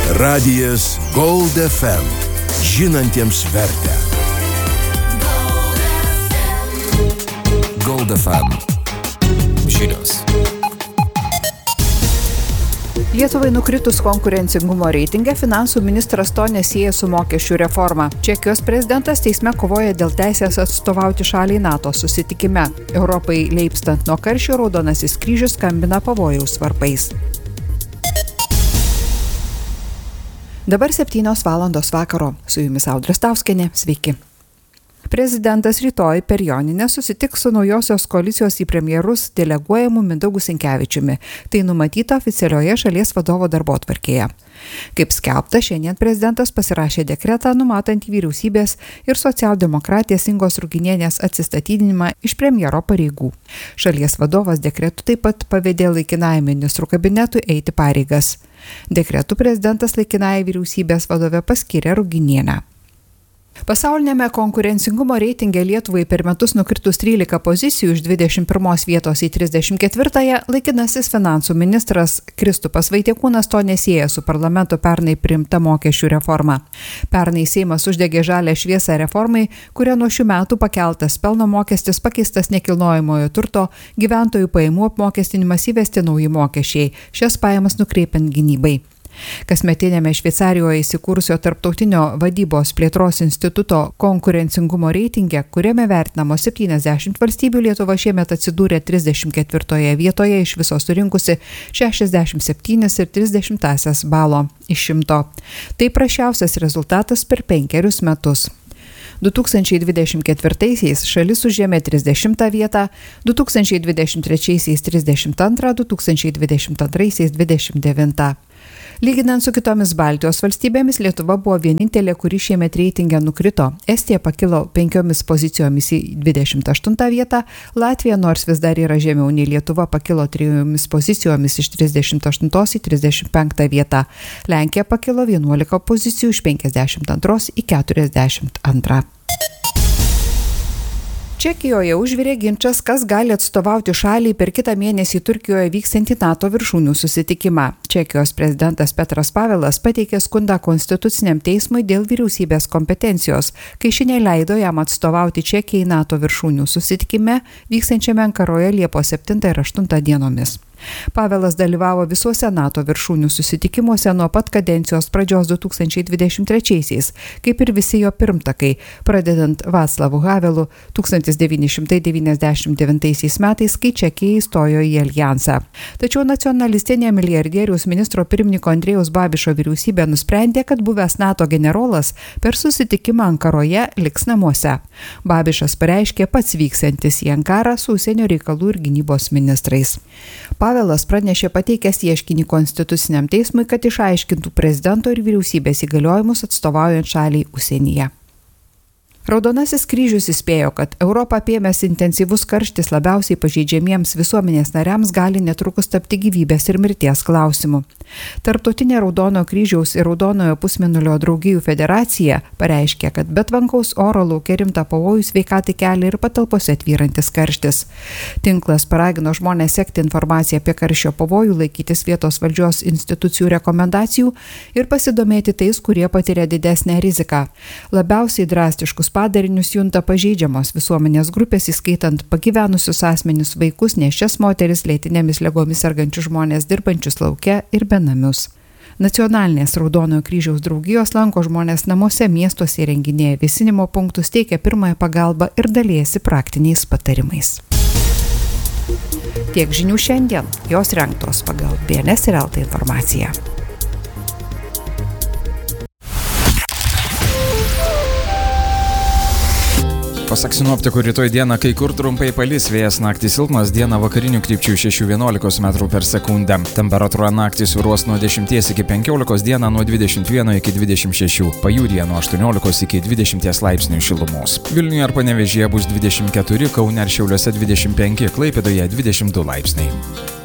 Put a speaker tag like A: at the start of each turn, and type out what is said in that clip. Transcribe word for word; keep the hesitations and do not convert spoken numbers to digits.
A: Radijas Gold F M. Žinantiems vertę. Gold F M. Žinios.
B: Lietuvai nukritus konkurencingumo reitinge, finansų ministras to nesieja su mokesčių reforma. Čekijos prezidentas teisme kovoja dėl teisės atstovauti šaliai NATO susitikime. Europai leipstant nuo karščio, Raudonasis kryžius skambina pavojaus varpais. Dabar septynios valandos vakaro. Su jumis Audra Stauskienė. Sveiki. Prezidentas rytoj per Joninę susitiks su naujosios koalicijos į premjerus deleguojamu Mindaugu Sinkevičiumi. Tai numatyta oficialioje šalies vadovo darbotvarkėje. Kaip skelbta, šiandien prezidentas pasirašė dekretą numatantį vyriausybės ir socialdemokratės Ingos Ruginienės atsistatydinimą iš premjero pareigų. Šalies vadovas dekretu taip pat pavedė laikinajam ministrų kabinetui eiti pareigas. Dekretu prezidentas laikinąją vyriausybės vadovę paskyrė Ruginienę. Pasaulinėme konkurencingumo reitinge Lietuvai per metus nukritus trylika pozicijų iš dvidešimt pirmos vietos į trisdešimt ketvirtąją, laikinasis finansų ministras Kristupas Vaitiekūnas to nesieja su parlamento pernai priimta mokesčių reforma. Pernai Seimas uždegė žalią šviesą reformai, kuria nuo šių metų pakeltas pelno mokestis, pakeistas nekilnojamojo turto, gyventojų pajamų apmokestinimas, įvesti nauji mokesčiai, šias pajamas nukreipiant gynybai. Kasmetinėme Šveicarijoje įsikūrusio Tarptautinio vadybos plėtros instituto konkurencingumo reitinge, kuriame vertinamos septyniasdešimt valstybių, Lietuva šiemet atsidūrė trisdešimt ketvirtoje vietoje iš viso surinkusi šešiasdešimt septyni ir tris dešimtąsias balo iš šimto. Tai prasčiausias rezultatas per penkerius metus. du tūkstančiai dvidešimt ketvirtaisiais šalis užėmė trisdešimtą vietą, du tūkstančiai dvidešimt trečiaisiais trisdešimt antrą, du tūkstančiai dvidešimt antraisiais dvidešimt devintą. Lyginant su kitomis Baltijos valstybėmis, Lietuva buvo vienintelė, kuri šiemet reitinge nukrito. Estija pakilo penkiomis pozicijomis į dvidešimt aštuntą vietą, Latvija, nors vis dar yra žemiau nei Lietuva, pakilo trijomis pozicijomis iš trisdešimt aštuntos į trisdešimt penktą vietą. Lenkija pakilo vienuolika pozicijų iš penkiasdešimt antros į keturiasdešimt antrą. Čekijoje užvirė ginčas, kas gali atstovauti šaliai per kitą mėnesį Turkijoje vyksiantį NATO viršūnių susitikimą. Čekijos prezidentas Petras Pavelas pateikė skundą Konstituciniam teismui dėl vyriausybės kompetencijos, kai ši neleido jam atstovauti Čekijai NATO viršūnių susitikime vyksiančiame Ankaroje Liepos septintą ir aštuntą dienomis. Pavelas dalyvavo visuose NATO viršūnių susitikimuose nuo pat kadencijos pradžios du tūkstančiai dvidešimt trečiaisiais, kaip ir visi jo pirmtakai, pradedant Václavu Havelu tūkstantis devyni šimtai devyniasdešimt devintaisiais metais, kai Čekija įstojo į aljansą. Tačiau nacionalistinė milijardieriaus ministro pirmininko Andrėjaus Babišo vyriausybė nusprendė, kad buvęs NATO generolas per susitikimą Ankaroje liks namuose. Babišas pareiškė pats vyksiantis į Ankarą su užsienio reikalų ir gynybos ministrais. Pavelas pranešė pateikęs ieškinį Konstituciniam teismui, kad išaiškintų prezidento ir vyriausybės įgaliojimus atstovaujant šaliai užsienyje. Raudonasis kryžius įspėjo, kad Europą apėmęs intensyvus karštis labiausiai pažeidžiamiems visuomenės nariams gali netrukus tapti gyvybės ir mirties klausimu. Tarptautinė Raudono kryžiaus ir Raudonojo pusmėnulio draugijų federacija pareiškė, kad be tvankaus oro lauke rimtą pavojų sveikatai kelia ir patalpose tvyrantis karštis. Tinklas paragino žmonės sekti informaciją apie karščio pavojų, laikytis vietos valdžios institucijų rekomendacijų ir pasidomėti tais, kurie patiria didesnę riziką. Labiausiai drastiškus padarinius junta pažeidžiamos visuomenės grupės, įskaitant pagyvenusius asmenis, vaikus, nėščias moteris, lėtinėmis ligomis sergančius žmonės, dirbančius lauke ir benamius. Nacionalinės Raudonojo kryžiaus draugijos lanko žmonės namuose, miestuose, įrenginėja vėsinimo punktus, teikia pirmąją pagalbą ir dalijasi praktiniais patarimais. Tiek žinių šiandien, jos rengtos pagal B N S ir L T informaciją.
C: Pasak sinoptikų, rytoj dieną kai kur trumpai palis, vėjas naktį silpnas, dieną vakarinių krypčių šeši vienuolika metrų per sekundę. Temperatūra naktį svyruos nuo dešimties iki penkiolikos, dieną nuo dvidešimt vieno iki dvidešimt šešių, pajūryje nuo aštuoniolikos iki dvidešimties laipsnių šilumos. Vilniuje ar Panevėžyje bus dvidešimt keturi, Kaune ir Šiauliuose dvidešimt penki, Klaipėdoje dvidešimt du laipsniai.